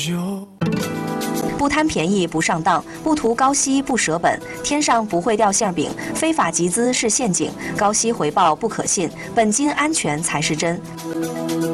不贪便宜不上当，不图高息不舍本，天上不会掉馅饼，非法集资是陷阱，高息回报不可信，本金安全才是真。